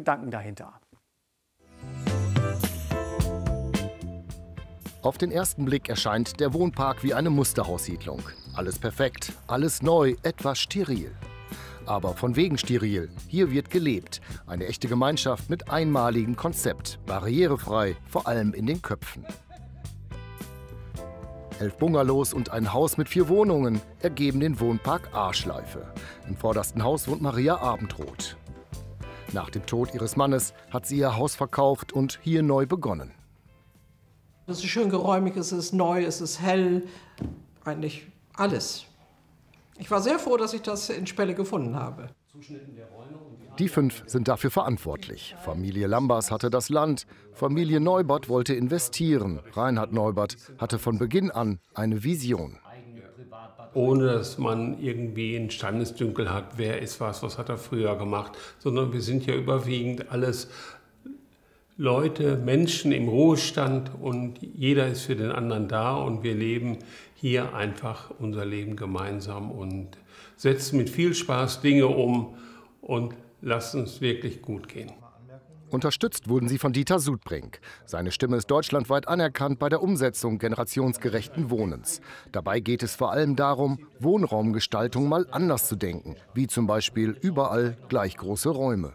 Gedanken dahinter. Auf den ersten Blick erscheint der Wohnpark wie eine Musterhaussiedlung. Alles perfekt, alles neu, etwas steril. Aber von wegen steril. Hier wird gelebt. Eine echte Gemeinschaft mit einmaligem Konzept. Barrierefrei, vor allem in den Köpfen. 11 Bungalows und ein Haus mit 4 Wohnungen ergeben den Wohnpark A-Schleife. Im vordersten Haus wohnt Maria Abendroth. Nach dem Tod ihres Mannes hat sie ihr Haus verkauft und hier neu begonnen. Es ist schön geräumig, es ist neu, es ist hell, eigentlich alles. Ich war sehr froh, dass ich das in Spelle gefunden habe. Die 5 sind dafür verantwortlich. Familie Lambers hatte das Land, Familie Neubert wollte investieren. Reinhard Neubert hatte von Beginn an eine Vision. Ohne dass man irgendwie einen Standesdünkel hat, wer ist was hat er früher gemacht, sondern wir sind ja überwiegend alles Leute, Menschen im Ruhestand und jeder ist für den anderen da und wir leben hier einfach unser Leben gemeinsam und setzen mit viel Spaß Dinge um und lassen es wirklich gut gehen. Unterstützt wurden sie von Dieter Sudbrink. Seine Stimme ist deutschlandweit anerkannt bei der Umsetzung generationsgerechten Wohnens. Dabei geht es vor allem darum, Wohnraumgestaltung mal anders zu denken, wie zum Beispiel überall gleich große Räume.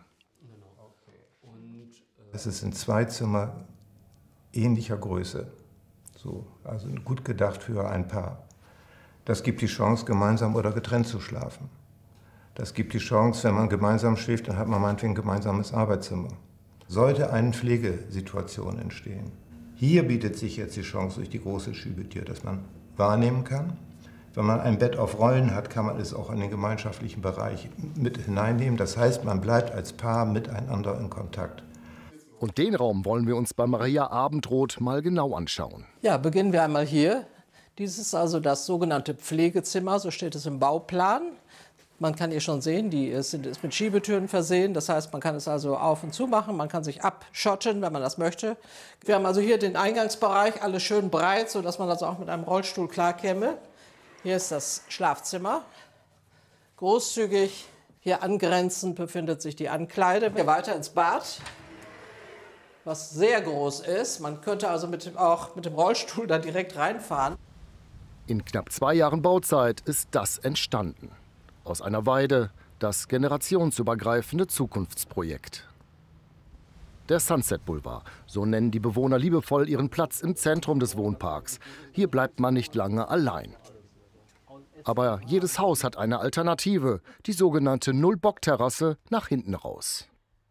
Es ist in 2 Zimmer ähnlicher Größe, so, also gut gedacht für ein Paar. Das gibt die Chance, gemeinsam oder getrennt zu schlafen. Das gibt die Chance, wenn man gemeinsam schläft, dann hat man meinetwegen ein gemeinsames Arbeitszimmer. Sollte eine Pflegesituation entstehen, hier bietet sich jetzt die Chance durch die große Schiebetür, dass man wahrnehmen kann. Wenn man ein Bett auf Rollen hat, kann man es auch in den gemeinschaftlichen Bereich mit hineinnehmen. Das heißt, man bleibt als Paar miteinander in Kontakt. Und den Raum wollen wir uns bei Maria Abendroth mal genau anschauen. Ja, beginnen wir einmal hier. Dies ist also das sogenannte Pflegezimmer, so steht es im Bauplan. Man kann hier schon sehen, die ist mit Schiebetüren versehen. Das heißt, man kann es also auf und zu machen, man kann sich abschotten, wenn man das möchte. Wir haben also hier den Eingangsbereich, alles schön breit, sodass man also auch mit einem Rollstuhl klarkäme. Hier ist das Schlafzimmer. Großzügig, hier angrenzend befindet sich die Ankleide. Hier weiter ins Bad, was sehr groß ist. Man könnte also auch mit dem Rollstuhl da direkt reinfahren. In knapp 2 Jahren Bauzeit ist das entstanden. Aus einer Weide das generationsübergreifende Zukunftsprojekt. Der Sunset Boulevard, so nennen die Bewohner liebevoll ihren Platz im Zentrum des Wohnparks. Hier bleibt man nicht lange allein. Aber jedes Haus hat eine Alternative, die sogenannte Null-Bock-Terrasse nach hinten raus.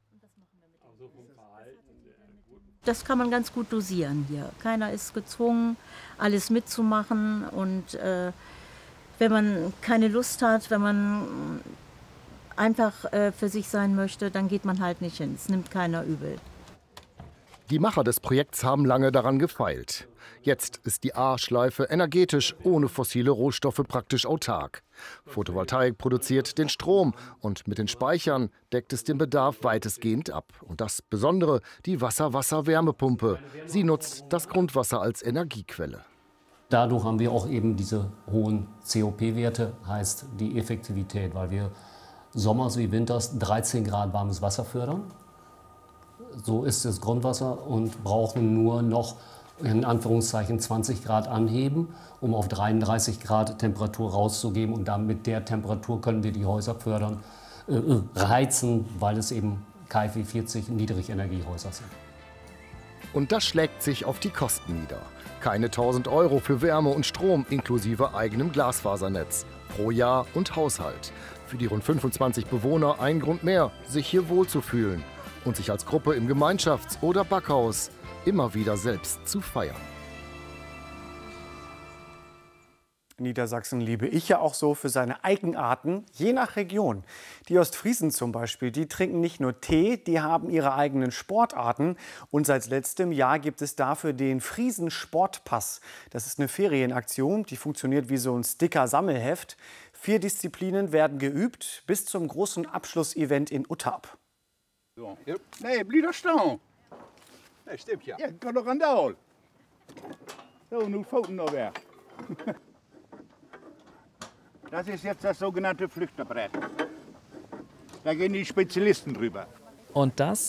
Das kann man ganz gut dosieren hier. Keiner ist gezwungen, alles mitzumachen. Und wenn man keine Lust hat, wenn man einfach für sich sein möchte, dann geht man halt nicht hin. Es nimmt keiner übel. Die Macher des Projekts haben lange daran gefeilt. Jetzt ist die A-Schleife energetisch ohne fossile Rohstoffe praktisch autark. Photovoltaik produziert den Strom und mit den Speichern deckt es den Bedarf weitestgehend ab. Und das Besondere, die Wasser-Wasser-Wärmepumpe. Sie nutzt das Grundwasser als Energiequelle. Dadurch haben wir auch eben diese hohen COP-Werte, heißt die Effektivität, weil wir sommers wie winters 13 Grad warmes Wasser fördern. So ist das Grundwasser und brauchen nur noch in Anführungszeichen 20 Grad anheben, um auf 33 Grad Temperatur rauszugeben. Und dann mit der Temperatur können wir die Häuser fördern, heizen, weil es eben KfW 40 Niedrigenergiehäuser sind. Und das schlägt sich auf die Kosten nieder. Keine 1.000 € für Wärme und Strom inklusive eigenem Glasfasernetz. Pro Jahr und Haushalt. Für die rund 25 Bewohner ein Grund mehr, sich hier wohlzufühlen. Und sich als Gruppe im Gemeinschafts- oder Backhaus immer wieder selbst zu feiern. Niedersachsen liebe ich ja auch so für seine Eigenarten, je nach Region. Die Ostfriesen zum Beispiel, die trinken nicht nur Tee, die haben ihre eigenen Sportarten. Und seit letztem Jahr gibt es dafür den Friesen-Sportpass. Das ist eine Ferienaktion, die funktioniert wie so ein Sticker-Sammelheft. 4 Disziplinen werden geübt bis zum großen Abschlussevent in Uttarp. So. Nee, blieb doch stehen. Ja, stimmt ja. Ja, kann doch an der Hol. So, nun Pfoten noch weg. Das ist jetzt das sogenannte Flüchterbrett. Da gehen die Spezialisten drüber. Und das